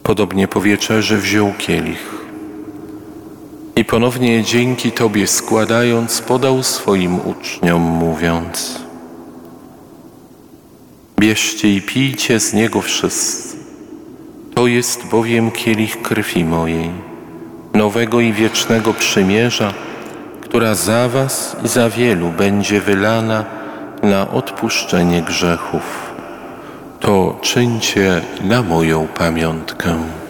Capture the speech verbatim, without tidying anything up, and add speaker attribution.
Speaker 1: Podobnie po wieczerzy wziął kielich i ponownie dzięki Tobie składając, podał swoim uczniom, mówiąc: bierzcie i pijcie z niego wszyscy. To jest bowiem kielich krwi mojej, nowego i wiecznego przymierza, która za was i za wielu będzie wylana na odpuszczenie grzechów. To czyńcie na moją pamiątkę.